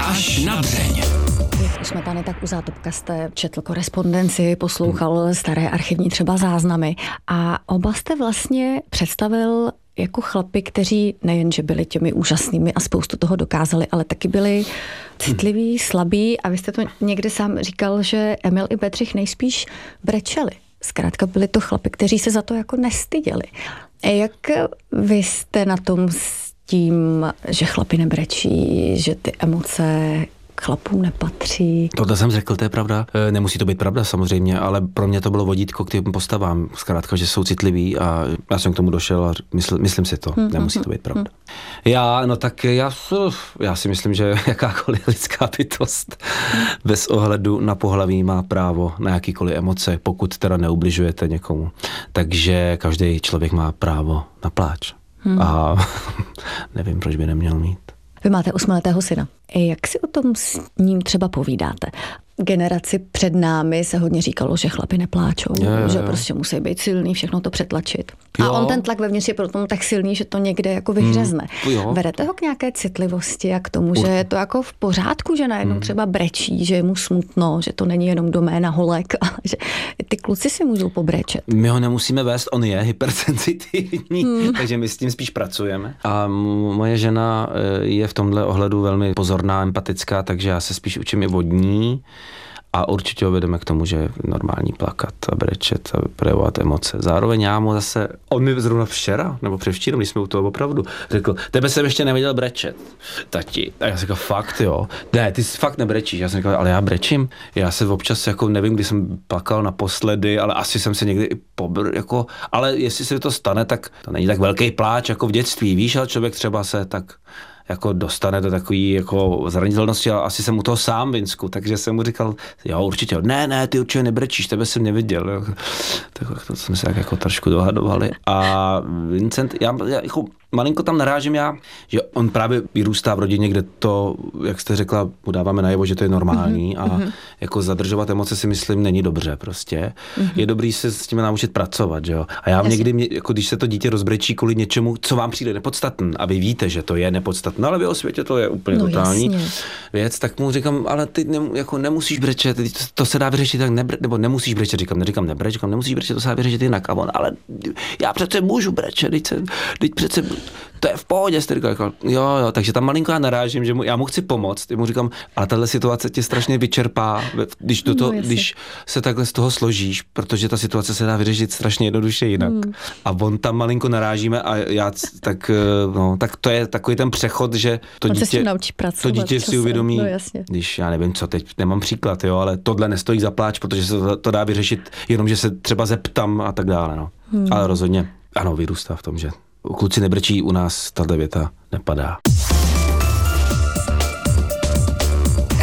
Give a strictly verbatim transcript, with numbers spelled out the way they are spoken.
Až na dřeň. U Smetany, tak u Zátopka jste četl korespondenci, poslouchal hmm. staré archivní třeba záznamy a oba jste vlastně představil jako chlapi, kteří nejenže byli těmi úžasnými a spoustu toho dokázali, ale taky byli citliví, slabí a vy jste to někde sám říkal, že Emil i Bedřich nejspíš brečeli. Zkrátka byli to chlapi, kteří se za to jako nestyděli. Jak vy jste na tom s tím, že chlapi nebrečí, že ty emoce chlapům nepatří? Tohle jsem řekl, to je pravda. Nemusí to být pravda samozřejmě, ale pro mě to bylo vodítko k těm postavám. Zkrátka, že jsou citliví a já jsem k tomu došel a mysl, myslím si to. Mm-hmm. Nemusí to být pravda. Mm. Já, no tak já, já si myslím, že jakákoliv lidská bytost mm. bez ohledu na pohlaví má právo na jakýkoliv emoce, pokud teda neubližujete někomu. Takže každý člověk má právo na pláč. Mm. A nevím, proč by neměl mít. Vy máte osmiletého syna. Jak si o tom s ním třeba povídáte? Generaci před námi se hodně říkalo, že chlapi nepláčou, je, je, je. že prostě musí být silný, všechno to přetlačit. Jo. A on ten tlak vevnitř je proto tak silný, že to někde jako vyhřezne. Hmm. Vedete ho k nějaké citlivosti a k tomu, že je to jako v pořádku, že najednou hmm. třeba brečí, že je mu smutno, že to není jenom doména holek, ale že ty kluci si můžou pobrečet. My ho nemusíme vést, on je hypersenzitivní, hmm. takže my s tím spíš pracujeme. A moje žena je v tomhle ohledu velmi pozorná, empatická, takže já se spíš učím i od ní. A určitě ho vedeme k tomu, že je normální plakat a brečet a projevovat emoce. Zároveň já mu zase, on mi zrovna včera, nebo převčírem, když jsme u toho opravdu, řekl, tebe jsem ještě neviděl brečet, tati. A já jsem říkal, fakt jo, ne, ty fakt nebrečíš. Já jsem říkal, ale já brečím. Já se občas, jako nevím, kdy jsem plakal naposledy, ale asi jsem se někdy i pobr, jako, ale jestli se to stane, tak to není tak velký pláč, jako v dětství, víš, ale člověk třeba se tak jako dostane do takový jako zranitelnosti, ale asi jsem u toho sám, Vinsku, takže jsem mu říkal, jo, určitě, ne, ne, ty určitě nebrečíš, tebe jsem neviděl. Jo. Tak to jsme se tak jako trošku dohadovali. A Vincent, já, já jako malinko tam narážím já, že on právě vyrůstá v rodině, kde to, jak jste řekla, udáváme najevo, že to je normální mm-hmm. a jako zadržovat emoce si myslím není dobře prostě. Mm-hmm. Je dobrý se s tím naučit pracovat, že jo. A já Jasně. někdy, mě, jako když se to dítě rozbrečí kvůli něčemu, co vám přijde nepodstatný a vy víte, že to je nepodstatné, ale v jeho světě to je úplně no, totální jasně. věc, tak mu říkám, ale ty ne, jako nemusíš brečet, to, to se dá vyřešit tak, nebre, nebo nemusíš brečet, říkám, neříkám nebreč, říkám, nemusíš brečet, to se dá vyřešit jinak. A on, ale já přece můžu brečet, teď, se, teď přece to je v pohodě, jste říkal, jo, jo, takže tam malinko já narážím, že mu, já mu chci pomoct, mu říkám, ale tahle situace tě strašně vyčerpá, když, do to, no, když se takhle z toho složíš, protože ta situace se dá vyřešit strašně jednoduše jinak. Hmm. A on tam malinko narážíme a já tak, no, tak to je takový ten přechod, že to on dítě, pracovat, to dítě si uvědomí, no, když já nevím co, teď nemám příklad, jo, ale tohle nestojí za pláč, protože se to, to dá vyřešit jenom, že se třeba zeptám a tak dále, no. Hmm. Ale rozhodně, ano, vyrůstá v tom, že kluci nebrečí, u nás tato věta nepadá.